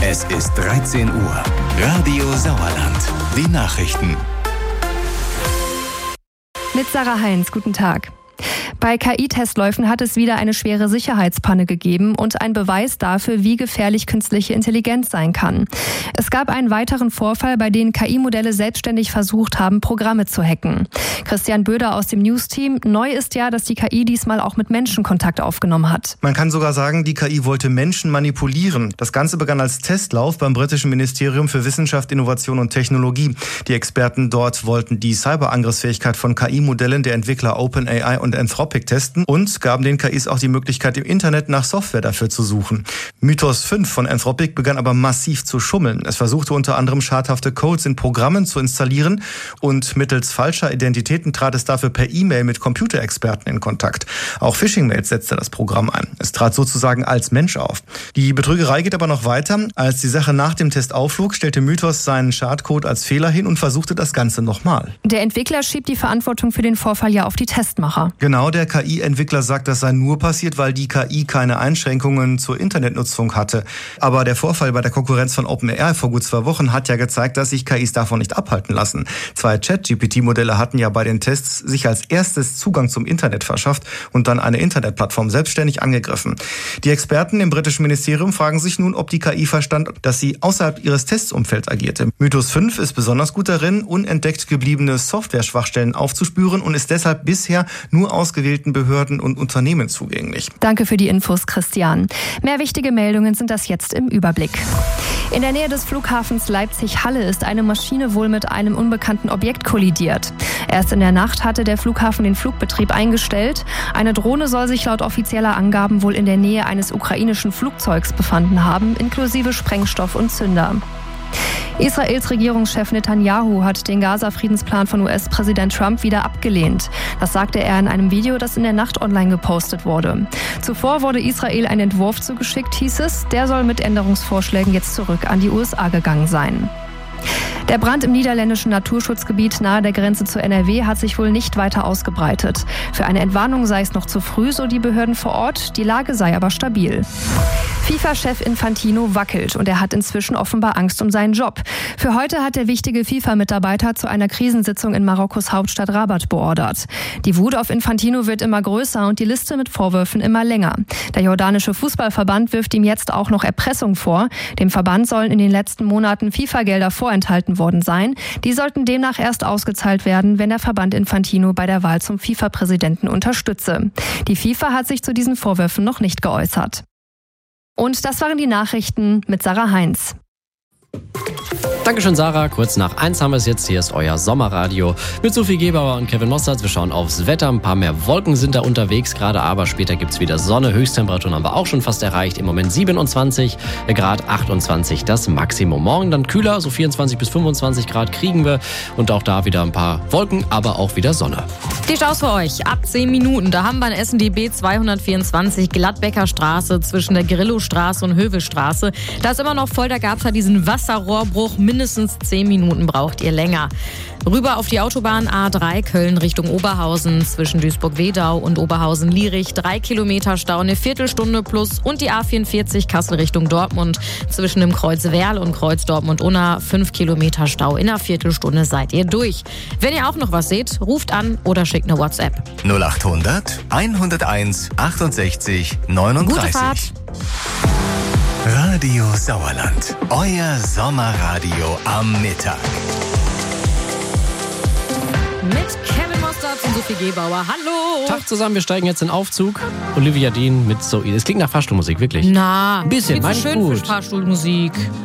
Es ist 13 Uhr. Radio Sauerland. Die Nachrichten. Mit Sarah Heinz, guten Tag. Bei KI-Testläufen hat es wieder eine schwere Sicherheitspanne gegeben und ein Beweis dafür, wie gefährlich künstliche Intelligenz sein kann. Es gab einen weiteren Vorfall, bei dem KI-Modelle selbstständig versucht haben, Programme zu hacken. Christian Böder aus dem News-Team. Neu ist ja, dass die KI diesmal auch mit Menschen Kontakt aufgenommen hat. Man kann sogar sagen, die KI wollte Menschen manipulieren. Das Ganze begann als Testlauf beim britischen Ministerium für Wissenschaft, Innovation und Technologie. Die Experten dort wollten die Cyberangriffsfähigkeit von KI-Modellen der Entwickler OpenAI und Anthropic testen und gaben den KIs auch die Möglichkeit, im Internet nach Software dafür zu suchen. Mythos 5 von Anthropic begann aber massiv zu schummeln. Es versuchte unter anderem schadhafte Codes in Programmen zu installieren und mittels falscher Identitäten trat es dafür per E-Mail mit Computerexperten in Kontakt. Auch Phishing-Mails setzte das Programm ein. Es trat sozusagen als Mensch auf. Die Betrügerei geht aber noch weiter. Als die Sache nach dem Test aufflog, stellte Mythos seinen Schadcode als Fehler hin und versuchte das Ganze nochmal. Der Entwickler schiebt die Verantwortung für den Vorfall ja auf die Testmacher. Genau, der KI-Entwickler sagt, das sei nur passiert, weil die KI keine Einschränkungen zur Internetnutzung hatte. Aber der Vorfall bei der Konkurrenz von OpenAI vor gut 2 Wochen hat ja gezeigt, dass sich KIs davon nicht abhalten lassen. 2 Chat-GPT-Modelle hatten ja bei den Tests sich als erstes Zugang zum Internet verschafft und dann eine Internetplattform selbstständig angegriffen. Die Experten im britischen Ministerium fragen sich nun, ob die KI verstand, dass sie außerhalb ihres Testumfelds agierte. Mythos 5 ist besonders gut darin, unentdeckt gebliebene Software-Schwachstellen aufzuspüren und ist deshalb bisher nur ausgewählten Behörden und Unternehmen zugänglich. Danke für die Infos, Christian. Mehr wichtige Meldungen sind das jetzt im Überblick. In der Nähe des Flughafens Leipzig-Halle ist eine Maschine wohl mit einem unbekannten Objekt kollidiert. Erst in der Nacht hatte der Flughafen den Flugbetrieb eingestellt. Eine Drohne soll sich laut offizieller Angaben wohl in der Nähe eines ukrainischen Flugzeugs befanden haben, inklusive Sprengstoff und Zünder. Israels Regierungschef Netanyahu hat den Gaza-Friedensplan von US-Präsident Trump wieder abgelehnt. Das sagte er in einem Video, das in der Nacht online gepostet wurde. Zuvor wurde Israel ein Entwurf zugeschickt, hieß es. Der soll mit Änderungsvorschlägen jetzt zurück an die USA gegangen sein. Der Brand im niederländischen Naturschutzgebiet nahe der Grenze zu NRW hat sich wohl nicht weiter ausgebreitet. Für eine Entwarnung sei es noch zu früh, so die Behörden vor Ort. Die Lage sei aber stabil. FIFA-Chef Infantino wackelt und er hat inzwischen offenbar Angst um seinen Job. Für heute hat der wichtige FIFA-Mitarbeiter zu einer Krisensitzung in Marokkos Hauptstadt Rabat beordert. Die Wut auf Infantino wird immer größer und die Liste mit Vorwürfen immer länger. Der jordanische Fußballverband wirft ihm jetzt auch noch Erpressung vor. Dem Verband sollen in den letzten Monaten FIFA-Gelder vorenthalten worden sein. Die sollten demnach erst ausgezahlt werden, wenn der Verband Infantino bei der Wahl zum FIFA-Präsidenten unterstütze. Die FIFA hat sich zu diesen Vorwürfen noch nicht geäußert. Und das waren die Nachrichten mit Sarah Heinz. Dankeschön, Sarah. Kurz nach 1 haben wir es jetzt. Hier ist euer Sommerradio mit Sophie Gebauer und Kevin Mossertz. Wir schauen aufs Wetter. Ein paar mehr Wolken sind da unterwegs gerade, aber später gibt es wieder Sonne. Höchsttemperaturen haben wir auch schon fast erreicht. Im Moment 27 Grad, 28 das Maximum. Morgen dann kühler, so 24 bis 25 Grad kriegen wir. Und auch da wieder ein paar Wolken, aber auch wieder Sonne. Die Staus für euch ab 10 Minuten. Da haben wir in Essen die B224 Gladbecker Straße zwischen der Grillostraße und Hövelstraße. Da ist immer noch voll, da gab es ja diesen Wasserrohrbruch. Mindestens 10 Minuten braucht ihr länger. Rüber auf die Autobahn A3 Köln Richtung Oberhausen zwischen Duisburg-Wedau und Oberhausen-Lierich. 3 Kilometer Stau, eine Viertelstunde plus. Und die A44 Kassel Richtung Dortmund zwischen dem Kreuz Werl und Kreuz Dortmund-Unna. 5 Kilometer Stau, in einer Viertelstunde seid ihr durch. Wenn ihr auch noch was seht, ruft an oder schickt eine WhatsApp. 0800 101 68 39. Gute Fahrt. Radio Sauerland, euer Sommerradio am Mittag. Mit Kevin Mossertz und Sophie Gebauer. Hallo! Tag zusammen, wir steigen jetzt in den Aufzug. Olivia Dean mit Zoe. Das klingt nach Fahrstuhlmusik, wirklich. Na, ein bisschen, viel zu schön gut. für Fahrstuhlmusik.